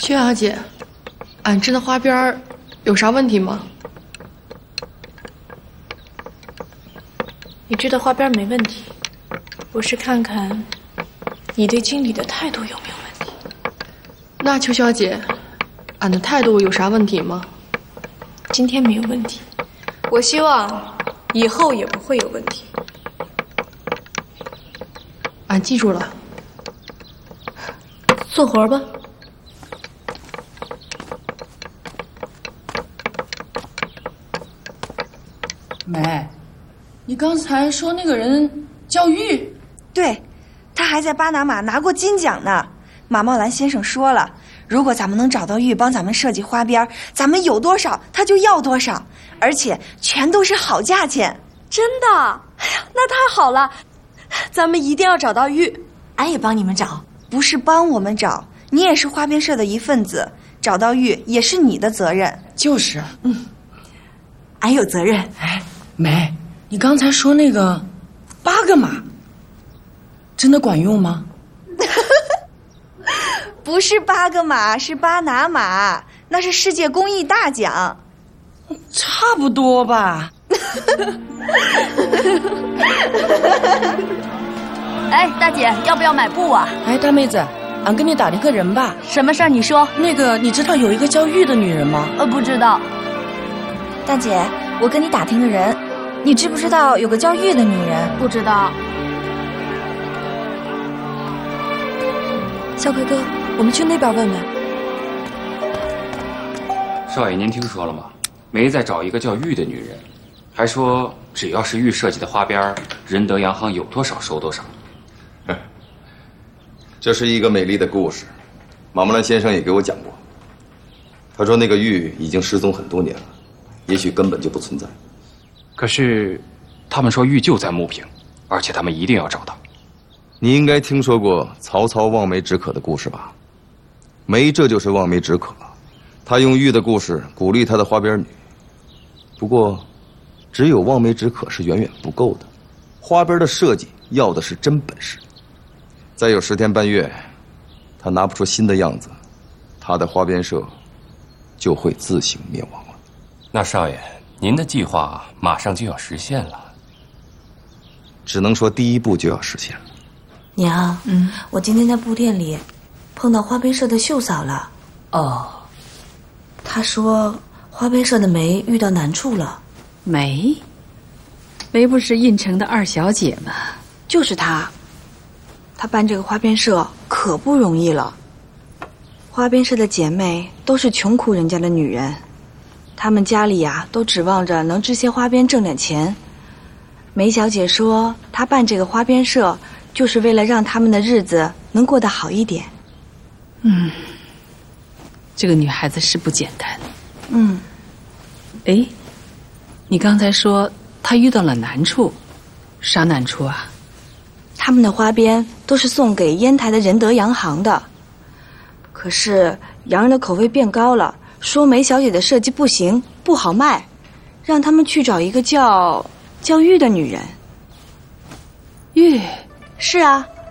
薛小姐，俺这的花边有啥问题吗？ 你这的花边没问题，我是看看你对经理的态度有没有问题。 那邱小姐，俺的态度有啥问题吗？ 今天没有问题，我希望以后也不会有问题。 俺记住了。 做活吧。 梅，你刚才说那个人叫玉？ 对，他还在巴拿马拿过金奖呢。马茂兰先生说了，如果咱们能找到玉帮咱们设计花边，咱们有多少他就要多少，而且全都是好价钱。 真的？哎呀，那太好了，咱们一定要找到玉。 俺也帮你们找，不是帮我们找，你也是花边社的一份子，找到玉也是你的责任。 就是， 俺有责任。 哎，梅，你刚才说那个8个码，真的管用吗？ 不是8个码，是巴拿马，那是世界公益大奖。 差不多吧。 哎，大姐，要不要买布啊？ 哎，大妹子，俺跟你打听个人吧。 什么事儿？你说。 那个，你知道有一个叫玉的女人吗？ 不知道。 大姐，我跟你打听个人，你知不知道有个叫玉的女人？ 不知道。 小奎哥，我们去那边问问。 少爷，您听说了吗？梅在找一个叫玉的女人，还说只要是玉设计的花边，仁德洋行有多少收多少。 这是一个美丽的故事，马木兰先生也给我讲过。他说那个玉已经失踪很多年了，也许根本就不存在。 可是，他们说玉就在牟平，而且他们一定要找到。 你应该听说过曹操望梅止渴的故事吧？梅这就是望梅止渴，他用玉的故事鼓励他的花边女。不过，只有望梅止渴是远远不够的，花边的设计要的是真本事。再有10天半月，他拿不出新的样子，他的花边社就会自行灭亡了。 那少爷，您的计划马上就要实现了。 只能说第一步就要实现了。 娘，我今天在布店里碰到花边社的秀嫂了。 哦， 她说花边社的梅遇到难处了。 梅不是印城的2小姐吗？ 就是她。她办这个花边社可不容易了。花边社的姐妹都是穷苦人家的女人，她们家里呀都指望着能织些花边挣点钱。梅小姐说，她办这个花边社就是为了让他们的日子能过得好一点。 这个女孩子是不简单。哎，你刚才说她遇到了难处，啥难处啊？ 他们的花边都是送给烟台的仁德洋行的，可是洋人的口味变高了，说梅小姐的设计不行，不好卖，让他们去找一个叫玉的女人。 玉？ 是啊，